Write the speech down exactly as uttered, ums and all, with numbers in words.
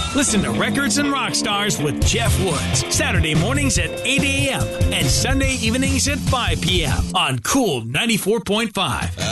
Listen to Records and Rock Stars with Jeff Woods, Saturday mornings at eight a.m. and Sunday evenings at five p.m. on Cool ninety-four point five.